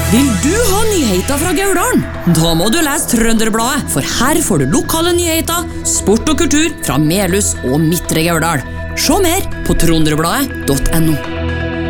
Vil du ha nyheter fra Gauldalen? Da må du lese Trønderbladet, for her får du lokale nyheter, sport og kultur fra Melhus og Midtre Gauldal. Se mer på trønderbladet.no.